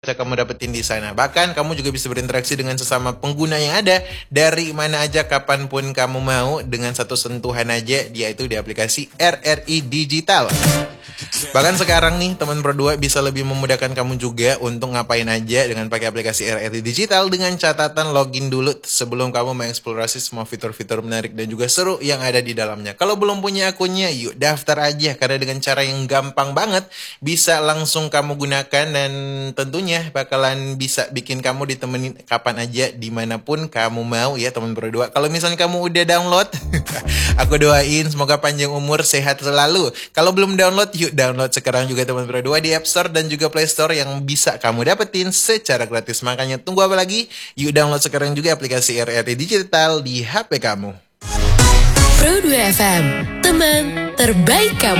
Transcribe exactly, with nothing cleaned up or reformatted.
bisa kamu dapetin di sana. Bahkan kamu juga bisa berinteraksi dengan sesama pengguna yang ada dari mana aja, kapanpun kamu mau, dengan satu sentuhan aja, dia itu di aplikasi R R I Digital. Bahkan sekarang nih teman berdua bisa lebih memudahkan kamu juga untuk ngapain aja dengan pakai aplikasi R R I Digital, dengan catatan login dulu sebelum kamu mengeksplorasi semua fitur-fitur menarik dan juga seru yang ada di dalamnya. Kalau belum punya akunnya, yuk daftar aja, karena dengan cara yang gampang banget bisa langsung kamu gunakan, dan tentunya bakalan bisa bikin kamu ditemenin kapan aja, dimanapun kamu mau ya teman berdua. Kalau misalnya kamu udah download, aku doain semoga panjang umur, sehat selalu. Kalau belum download, yuk download sekarang juga teman berdua di App Store dan juga Play Store yang bisa kamu dapetin secara gratis. Makanya tunggu apa lagi? Yuk download sekarang juga aplikasi R R I Digital di H P kamu. Pro dua F M, teman terbaik kamu.